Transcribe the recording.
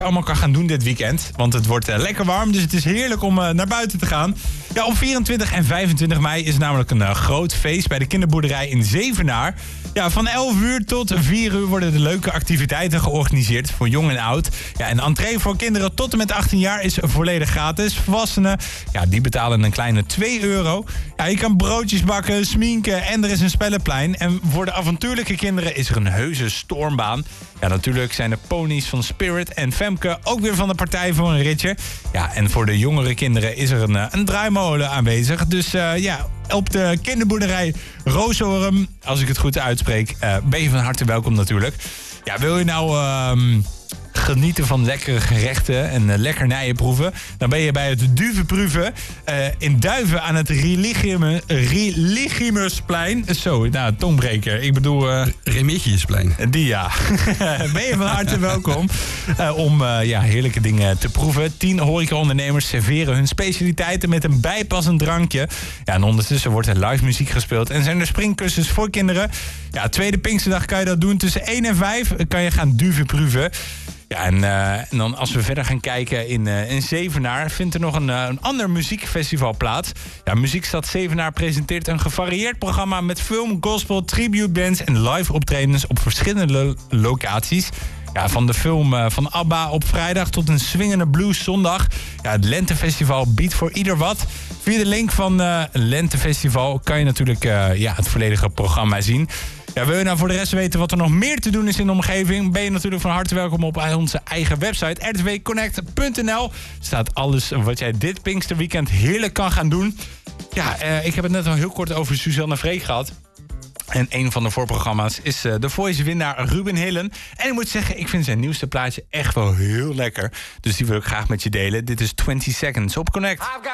allemaal kan gaan doen dit weekend. Want het wordt lekker warm, dus het is heerlijk om naar buiten te gaan. Ja, op 24 en 25 mei is namelijk een groot feest bij de kinderboerderij in Zevenaar. Ja, van 11 uur tot 4 uur worden er leuke activiteiten georganiseerd voor jong en oud. Ja, en entree voor kinderen tot en met 18 jaar is volledig gratis. Volwassenen, ja, die betalen een kleine €2. Ja, je kan broodjes bakken, sminken en er is een spellenplein. En voor de avontuurlijke kinderen is er een heuse stormbaan. Ja, natuurlijk zijn de ponies van Spirit en Femke ook weer van de partij voor een ritje. Ja, en voor de jongere kinderen is er een draaimolen aanwezig. Dus ja, op de kinderboerderij Rozorum, als ik het goed uitspreek, ben je van harte welkom natuurlijk. Ja, wil je nou genieten van lekkere gerechten en lekkernijen proeven, dan ben je bij het Duvenproeven in Duiven aan het Religimusplein. Zo, nou, tongbreker. Ik bedoel... Remigiusplein. Die, ja. Ben je van harte welkom om heerlijke dingen te proeven. 10 horecaondernemers serveren hun specialiteiten met een bijpassend drankje. Ja, en ondertussen wordt er live muziek gespeeld en zijn er springkussens voor kinderen. Ja, tweede Pinksterdag kan je dat doen. Tussen 1 en 5 kan je gaan Duvenproeven. Ja, en dan als we verder gaan kijken in Zevenaar, vindt er nog een ander muziekfestival plaats. Ja, Muziekstad Zevenaar presenteert een gevarieerd programma met film, gospel, tribute bands en live optredens op verschillende locaties. Ja, van de film van ABBA op vrijdag tot een swingende blues zondag. Ja, het Lentefestival biedt voor ieder wat. Via de link van Lentefestival kan je natuurlijk het volledige programma zien. Ja, wil je nou voor de rest weten wat er nog meer te doen is in de omgeving, ben je natuurlijk van harte welkom op onze eigen website rtwconnect.nl. Staat alles wat jij dit Pinksterweekend heerlijk kan gaan doen. Ja, ik heb het net al heel kort over Suzanne Freek gehad. En een van de voorprogramma's is The Voice-winnaar Ruben Hillen. En ik moet zeggen, ik vind zijn nieuwste plaatje echt wel heel lekker. Dus die wil ik graag met je delen. Dit is 20 Seconds op Connect.